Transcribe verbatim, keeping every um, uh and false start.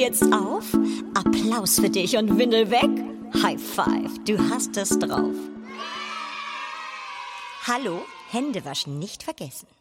Jetzt auf, Applaus für dich und Windel weg. High five, du hast es drauf. Hallo, Hände waschen nicht vergessen.